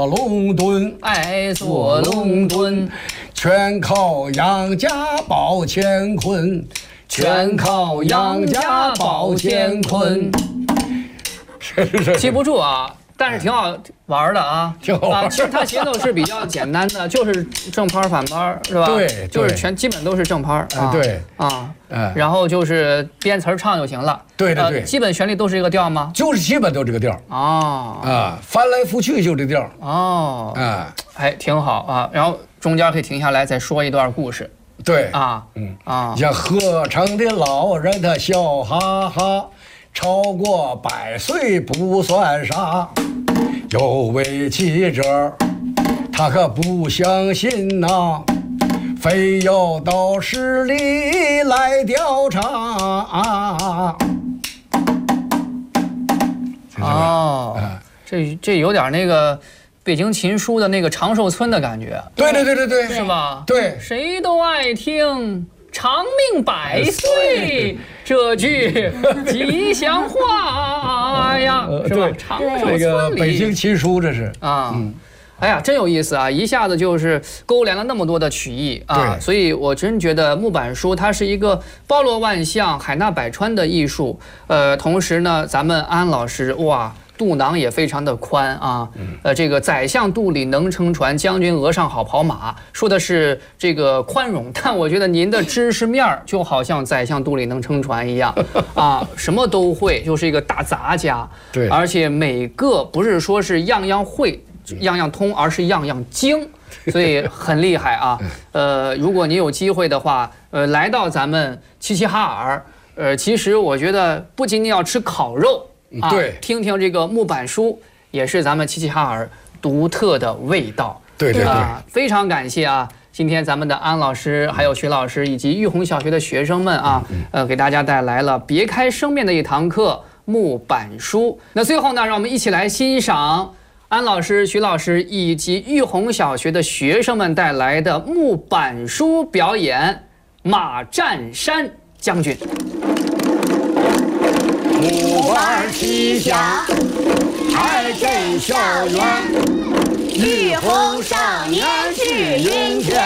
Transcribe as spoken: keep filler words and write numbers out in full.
坐龙墩， 哎，坐龙墩， 全靠杨家宝乾坤， 全靠杨家宝乾坤。记不住啊。但是挺好玩的啊， 挺好玩啊。其实它节奏是比较简单的，就是正拍反拍，是吧？ 对， 就是全基本都是正拍啊。对啊， 嗯， 然后就是编词儿唱就行了。 对对对， 基本旋律都是这个调吗？ 就是基本都这个调。 哦啊，翻来覆去就这调。 哦， 啊， 哎，挺好啊。然后中间可以停下来再说一段故事。 对啊， 嗯啊， 像河城的老人他笑哈哈。超过百岁不算啥，有位记者他可不相信呐，非要到市里来调查。 哦，这这有点那个北京琴书的那个长寿村的感觉。 对对对对对， 是吧？ 对， 谁都爱听。长命百岁这句吉祥话呀，是吧？长寿村里， 这个北京琴书这是啊，哎呀，真有意思啊！一下子就是勾连了那么多的曲艺啊，所以我真觉得木板书它是一个包罗万象、海纳百川的艺术。呃，同时呢，咱们安老师哇。肚囊也非常的宽啊，呃，这个宰相肚里能撑船，将军额上好跑马，说的是这个宽容，但我觉得您的知识面儿就好像宰相肚里能撑船一样啊，什么都会，就是一个大杂家。 对， 而且每个不是说是样样会、样样通，而是样样精，所以很厉害啊。呃，如果你有机会的话，呃，来到咱们齐齐哈尔，呃，其实我觉得不仅仅要吃烤肉。 啊，对， 听听这个木板书也是咱们齐齐哈尔独特的味道。 对对对， 啊，非常感谢啊！今天咱们的安老师、还有徐老师以及玉红小学的学生们啊，呃，给大家带来了别开生面的一堂课木板书。那最后呢，让我们一起来欣赏安老师、徐老师以及玉红小学的学生们带来的木板书表演《马占山将军》。 木板旗下，开镇校园，玉红少年志云天。